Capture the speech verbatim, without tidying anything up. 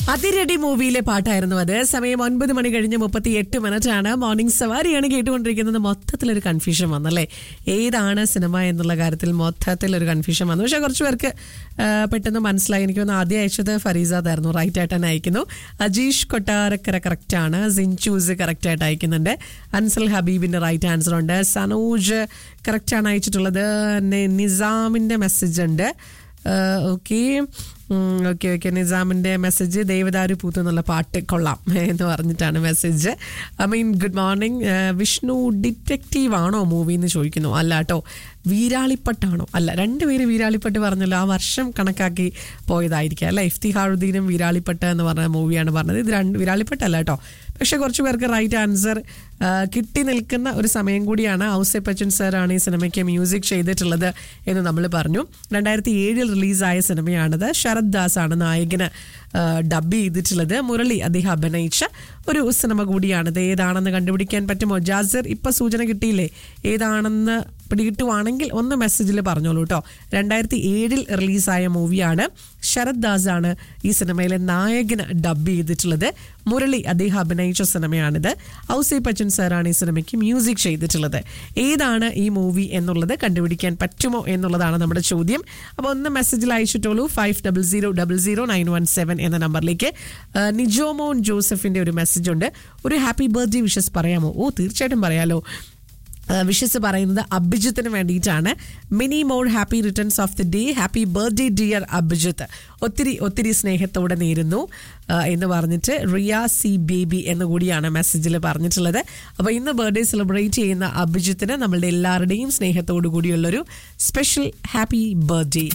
അതിരടി മൂവിയിലെ പാട്ടായിരുന്നു അത്. സമയം ഒൻപത് മണി കഴിഞ്ഞ് മുപ്പത്തി എട്ട് മിനിറ്റ് ആണ്. മോർണിംഗ് സവാരിയാണ് കേട്ടുകൊണ്ടിരിക്കുന്നത്. മൊത്തത്തിലൊരു കൺഫ്യൂഷൻ വന്നല്ലേ, ഏതാണ് സിനിമ എന്നുള്ള കാര്യത്തിൽ മൊത്തത്തിലൊരു കൺഫ്യൂഷൻ വന്നു. പക്ഷെ കുറച്ച് പേർക്ക് പെട്ടെന്ന് മനസ്സിലായി. എനിക്ക് തോന്നുന്നു ആദ്യം അയച്ചത് ഫരീസാദായിരുന്നു, റൈറ്റ് ആയിട്ട് തന്നെ അയക്കുന്നു. അജീഷ് കൊട്ടാരക്കര കറക്റ്റ് ആണ്. സിൻചൂസ് കറക്റ്റ് ആയിട്ട് അയക്കുന്നുണ്ട്. അൻസൽ ഹബീബിന്റെ റൈറ്റ് ആൻസർ ഉണ്ട്. സനോജ് കറക്റ്റ് ആണ് അയച്ചിട്ടുള്ളത്. നിസാമിന്റെ മെസ്സേജ് ഉണ്ട്. ഓക്കെ ഓക്കെ ഓക്കെ നിസാമിൻ്റെ മെസ്സേജ് ദേവദാരു പൂത്ത് എന്നുള്ള പാട്ട് കൊള്ളാം എന്ന് പറഞ്ഞിട്ടാണ് message. I mean good morning. Vishnu detective ആണോ മൂവി എന്ന് ചോദിക്കുന്നു. അല്ല കേട്ടോ, വീരാളിപ്പട്ടാണോ? അല്ല, രണ്ടുപേര് വീരാളിപ്പട്ട് പറഞ്ഞല്ലോ, ആ വർഷം കണക്കാക്കി പോയതായിരിക്കും അല്ല. ഇഫ്തിഹാറുദ്ദീനും വീരാളിപ്പട്ട് എന്ന് പറഞ്ഞ മൂവിയാണ് പറഞ്ഞത്. ഇത് രണ്ട് വീരാളിപ്പട്ടല്ല കേട്ടോ. പക്ഷെ കുറച്ച് പേർക്ക് റൈറ്റ് ആൻസർ കിട്ടി നിൽക്കുന്ന ഒരു സമയം കൂടിയാണ്. ഔസേപ്പ് ബച്ചൻ സാറാണ് ഈ സിനിമയ്ക്ക് മ്യൂസിക് ചെയ്തിട്ടുള്ളത് എന്ന് നമ്മൾ പറഞ്ഞു. രണ്ടായിരത്തി ഏഴിൽ റിലീസായ സിനിമയാണിത്. ശരത് ദാസ് ആണ് നായകന് ഡബ് ചെയ്തിട്ടുള്ളത്. മുരളി അദ്ദേഹം അഭിനയിച്ച ഒരു സിനിമ കൂടിയാണിത്. ഏതാണെന്ന് കണ്ടുപിടിക്കാൻ പറ്റുമോ? ജാസിർ ഇപ്പം സൂചന കിട്ടിയില്ലേ? ഏതാണെന്ന് പിടികിട്ടുവാണെങ്കിൽ ഒന്ന് മെസ്സേജിൽ പറഞ്ഞോളൂ കേട്ടോ. രണ്ടായിരത്തി ഏഴിൽ റിലീസായ മൂവിയാണ്. ശരത് ദാസ് ആണ് ഈ സിനിമയിലെ നായകന് ഡബ് ചെയ്തിട്ടുള്ളത്. മുരളി അദ്ദേഹം അഭിനയിച്ച സിനിമയാണിത്. ഔസേപ്പ് ബച്ചൻ സാറാണ് ഈ സിനിമയ്ക്ക് മ്യൂസിക് ചെയ്തിട്ടുള്ളത്. ഏതാണ് ഈ മൂവി എന്നുള്ളത് കണ്ടുപിടിക്കാൻ പറ്റുമോ എന്നുള്ളതാണ് നമ്മുടെ ചോദ്യം. അപ്പോൾ ഒന്ന് മെസ്സേജിൽ അയച്ചിട്ടുള്ളൂ. Five double zero double zero nine one seven എന്ന നമ്പറിലേക്ക്. നിജോമോൻ ജോസഫിന്റെ ഒരു മെസ്സേജ് ഉണ്ട്. ഒരു ഹാപ്പി ബർത്ത്ഡേ വിഷസ് പറയാമോ? ഓ, തീർച്ചയായിട്ടും പറയാലോ. വിഷസ് പറയുന്നത് അഭിജിത്തിന് വേണ്ടിയിട്ടാണ്. Many more happy returns of the day. Happy birthday dear Abhijith. ഒത്തിരി ഒത്തിരി സ്നേഹത്തോടെ നേരുന്നു എന്ന് പറഞ്ഞിട്ട് റിയ സി ബേബി എന്ന് കൂടിയാണ് മെസ്സേജിൽ പറഞ്ഞിട്ടുള്ളത്. അപ്പോൾ ഇന്ന് ബർത്ത്ഡേ സെലിബ്രേറ്റ് ചെയ്യുന്ന അഭിജിത്തിന് നമ്മളുടെ എല്ലാവരുടെയും സ്നേഹത്തോടു കൂടിയുള്ളൊരു സ്പെഷ്യൽ ഹാപ്പി ബർത്ത്ഡേ.